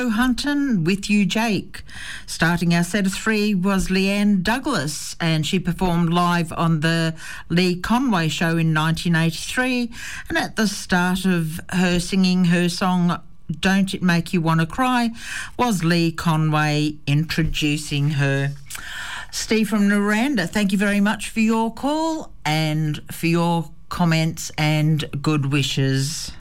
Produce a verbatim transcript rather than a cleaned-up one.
Hunton, With You Jake. Starting our set of three was Leanne Douglas, and she performed live on the Lee Conway show in nineteen eighty-three, and at the start of her singing her song Don't It Make You Wanna Cry was Lee Conway introducing her. Steve from Naranda, thank you very much for your call and for your comments and good wishes.